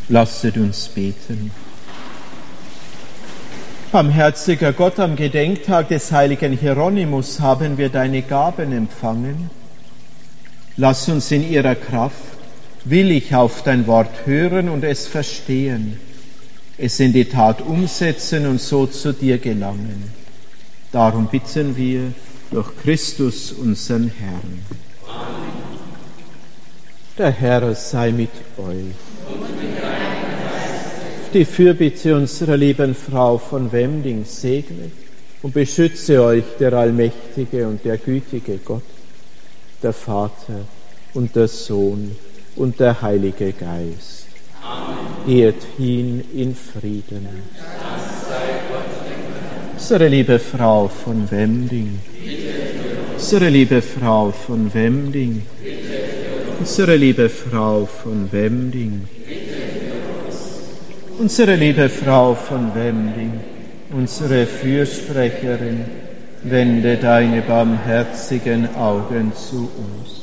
Lasset uns beten. Barmherziger Gott, am Gedenktag des heiligen Hieronymus haben wir deine Gaben empfangen. Lass uns in ihrer Kraft willig auf dein Wort hören und es verstehen, es in die Tat umsetzen und so zu dir gelangen. Darum bitten wir durch Christus, unseren Herrn. Amen. Der Herr sei mit euch. Die Fürbitte unserer lieben Frau von Wemding segne und beschütze euch der allmächtige und der gütige Gott, der Vater und der Sohn und der Heilige Geist. Amen. Ehrt ihn in Frieden. Unsere liebe Frau von Wemding, unsere liebe Frau von Wemding, unsere liebe Frau von Wemding, unsere liebe Frau von Wemding, unsere Fürsprecherin, wende deine barmherzigen Augen zu uns.